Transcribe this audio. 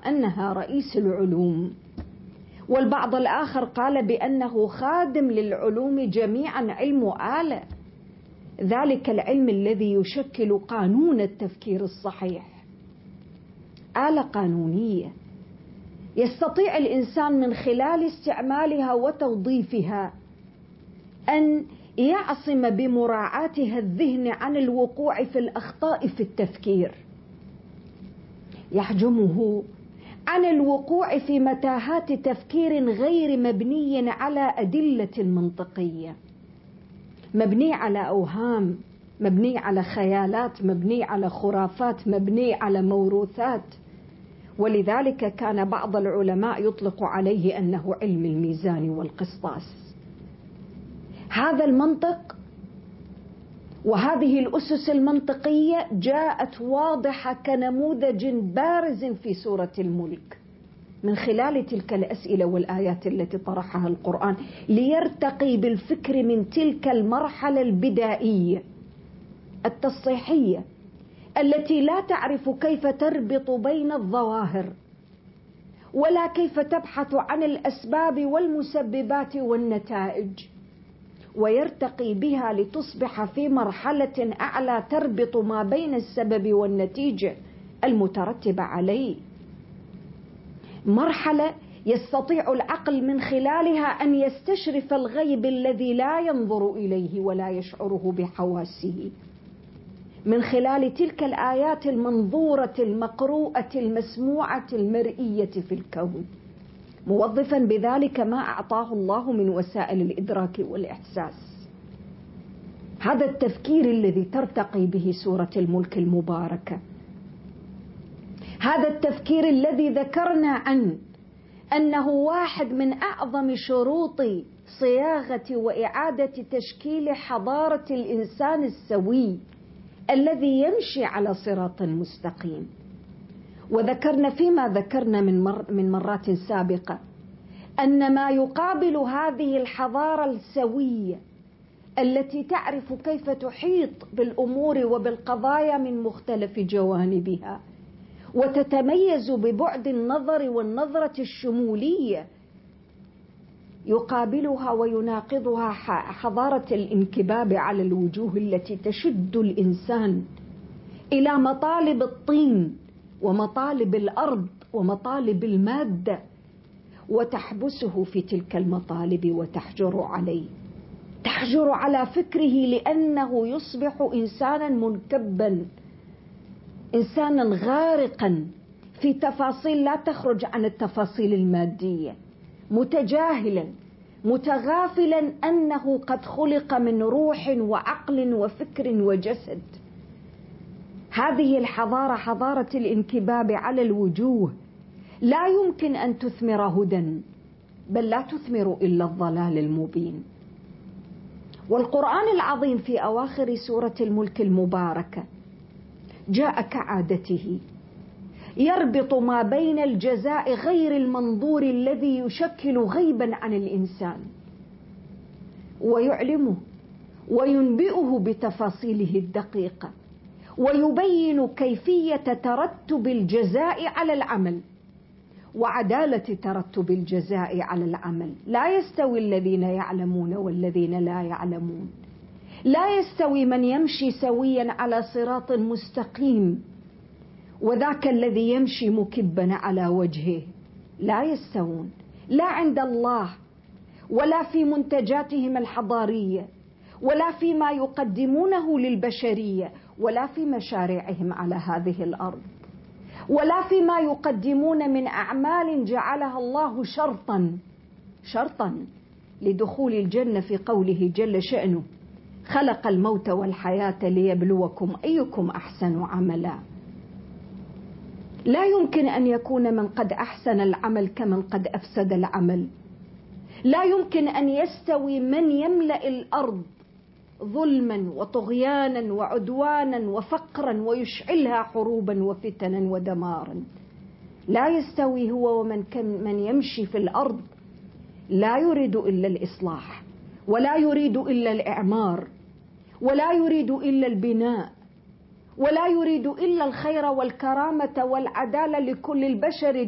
أنها رئيس العلوم، والبعض الآخر قال بأنه خادم للعلوم جميعا، علم آلة، ذلك العلم الذي يشكل قانون التفكير الصحيح، آلة قانونية يستطيع الإنسان من خلال استعمالها وتوظيفها أن يعصم بمراعاتها الذهن عن الوقوع في الأخطاء في التفكير، يحجمه عن الوقوع في متاهات تفكير غير مبني على أدلة منطقية، مبني على أوهام، مبني على خيالات، مبني على خرافات، مبني على موروثات. ولذلك كان بعض العلماء يطلق عليه أنه علم الميزان والقسطاس. هذا المنطق وهذه الأسس المنطقية جاءت واضحة كنموذج بارز في سورة الملك من خلال تلك الأسئلة والآيات التي طرحها القرآن، ليرتقي بالفكر من تلك المرحلة البدائية التصحيحية التي لا تعرف كيف تربط بين الظواهر ولا كيف تبحث عن الأسباب والمسببات والنتائج، ويرتقي بها لتصبح في مرحلة أعلى تربط ما بين السبب والنتيجة المترتبة عليه، مرحلة يستطيع العقل من خلالها أن يستشرف الغيب الذي لا ينظر إليه ولا يشعره بحواسه، من خلال تلك الآيات المنظورة المقروءة المسموعة المرئية في الكون، موظفا بذلك ما أعطاه الله من وسائل الإدراك والإحساس. هذا التفكير الذي ترتقي به سورة الملك المباركة، هذا التفكير الذي ذكرنا عنه أنه واحد من أعظم شروط صياغة وإعادة تشكيل حضارة الإنسان السوي الذي يمشي على صراط مستقيم. وذكرنا فيما ذكرنا من مرات سابقة أن ما يقابل هذه الحضارة السوية التي تعرف كيف تحيط بالأمور وبالقضايا من مختلف جوانبها وتتميز ببعد النظر والنظرة الشمولية، يقابلها ويناقضها حضارة الانكباب على الوجوه التي تشد الإنسان إلى مطالب الطين ومطالب الأرض ومطالب المادة، وتحبسه في تلك المطالب وتحجر عليه، تحجر على فكره، لأنه يصبح إنسانا منكبا، إنسانا غارقا في تفاصيل لا تخرج عن التفاصيل المادية، متجاهلا متغافلا أنه قد خلق من روح وعقل وفكر وجسد. هذه الحضارة، حضارة الانكباب على الوجوه، لا يمكن أن تثمر هدى، بل لا تثمر إلا الضلال المبين. والقرآن العظيم في أواخر سورة الملك المباركة جاء كعادته يربط ما بين الجزاء غير المنظور الذي يشكل غيبا عن الإنسان، ويعلمه وينبئه بتفاصيله الدقيقة، ويبين كيفية ترتب الجزاء على العمل وعدالة ترتب الجزاء على العمل. لا يستوي الذين يعلمون والذين لا يعلمون، لا يستوي من يمشي سويا على صراط مستقيم وذاك الذي يمشي مكبا على وجهه، لا يستوون، لا عند الله ولا في منتجاتهم الحضارية ولا فيما يقدمونه للبشرية ولا في مشاريعهم على هذه الأرض ولا فيما يقدمون من أعمال جعلها الله شرطا لدخول الجنة، في قوله جل شأنه: خلق الموت والحياة ليبلوكم أيكم أحسن عملا. لا يمكن أن يكون من قد أحسن العمل كمن قد أفسد العمل. لا يمكن أن يستوي من يملأ الأرض ظلما وطغيانا وعدوانا وفقرا ويشعلها حروبا وفتنا ودمارا. لا يستوي هو ومن من يمشي في الأرض لا يريد إلا الإصلاح ولا يريد إلا الإعمار ولا يريد إلا البناء ولا يريد إلا الخير والكرامة والعدالة لكل البشر